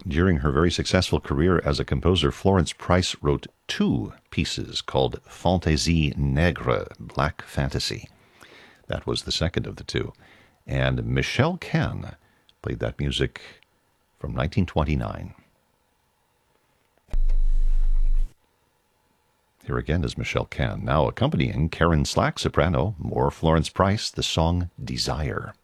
During her very successful career as a composer, Florence Price wrote two pieces called Fantaisie Nègre, Black Fantasy. That was the second of the two. And Michelle Cann played that music from 1929. Here again is Michelle Cann, now accompanying Karen Slack, soprano, more Florence Price, the song Desire.